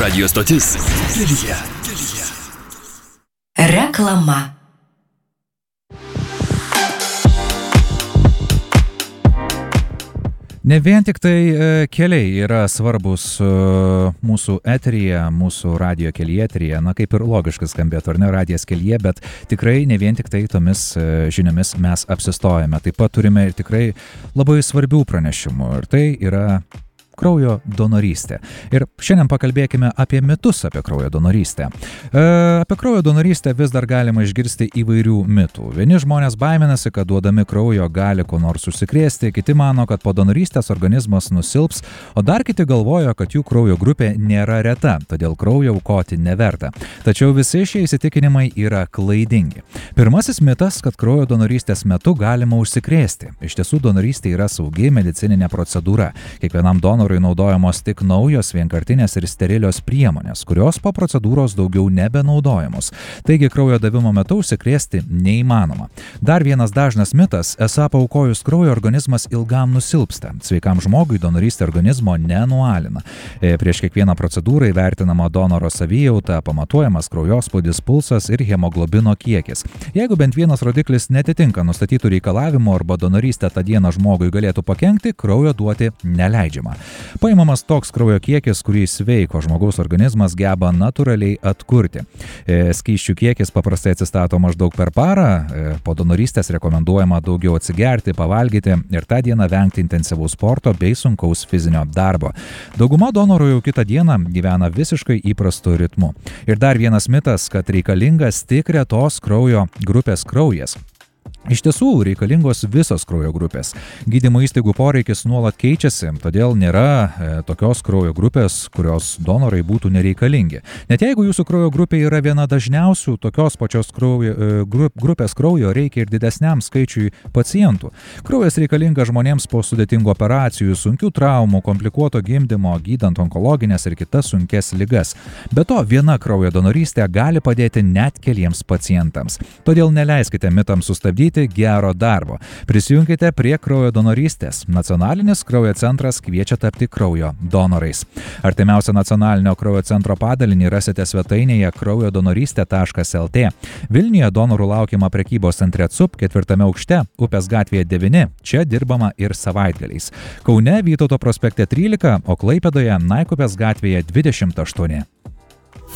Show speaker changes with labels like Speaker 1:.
Speaker 1: Radio stotis. Kelyje.
Speaker 2: Reklama.
Speaker 3: Ne vien tik tai keliai yra svarbus mūsų eteryje, mūsų radio kelyje eteryje, kaip ir logiškas skambėtų, ar ne, radijas kelyje, bet tikrai ne vien tik tai tomis žiniomis mes apsistojame. Taip pat turime ir tikrai labai svarbių pranešimų ir tai yra kraujo donorystė. Ir šiandien pakalbėkime apie mitus apie kraujo donorystę. Apie kraujo donorystę vis dar galima išgirsti įvairių mitų. Vieni žmonės baiminasi, kad duodami kraujo gali ko nors užsikrėsti, kiti mano, kad po donorystės organizmas nusilps, o dar kiti galvoja, kad jų kraujo grupė nėra reta, todėl kraujo aukoti neverta. Tačiau visi šie įsitikinimai yra klaidingi. Pirmasis mitas, kad kraujo donorystės metu galima užsikrėsti. Iš tiesų, donorystė yra saugi medicininė procedūra. Kiekvienam donorui naudojamos tik naujos vienkartinės ir sterilios priemonės, kurios po procedūros daugiau nebenaudojamos. Taigi kraujo davimo metu užsikrėsti neįmanoma. Dar vienas dažnas mitas, esą paaukojus kraujo organizmas ilgam nusilpsta. Sveikam žmogui donorystė organizmo nenualina. Prieš kiekvieną procedūrą įvertinama donoro savijauta, pamatuojamas kraujospūdis, pulsas ir hemoglobino kiekis. Jeigu bent vienas rodiklis netitinka nustatytų reikalavimų arba donorystė tą dieną žmogui galėtų pakenkti, kraujo duoti neleidžiama. Paimamas toks kraujo kiekis, kurį sveiko žmogaus organizmas geba natūraliai atkurti. Skysčių kiekis paprastai atsistato maždaug per parą, po donorystės rekomenduojama daugiau atsigerti, pavalgyti ir tą dieną vengti intensyvaus sporto bei sunkaus fizinio darbo. Dauguma donorų jau kitą dieną gyvena visiškai įprastu ritmu. Ir dar vienas mitas, kad reikalingas tik retos kraujo grupės kraujas. Iš tiesų, reikalingos visos kraujo grupės. Gydymo įstaigų poreikis nuolat keičiasi, todėl nėra tokios kraujo grupės, kurios donorai būtų nereikalingi. Net jeigu jūsų kraujo grupė yra viena dažniausių, tokios pačios grupės kraujo reikia ir didesniam skaičiui pacientų. Kraujas reikalinga žmonėms po sudėtingų operacijų, sunkių traumų, komplikuoto gimdymo, gydant onkologinės ir kitas sunkes ligas. Be to, viena kraujo donorystė gali padėti net keliems pacientams. Todėl neleiskite mitams sustabdyti gero darbo. Prisijunkite prie kraujo donorystės. Nacionalinis kraujo centras kviečia tapti kraujo donorais. Artimiausią nacionalinio kraujo centro padalinį rasite svetainėje kraujodonorystė.lt. Vilniuje donorų laukiama prekybos centre CUP 4 aukšte, Upės gatvėje 9. Čia dirbama ir savaitgaliais. Kaune Vytauto prospekte 13, o Klaipėdoje Naikupės gatvėje 28.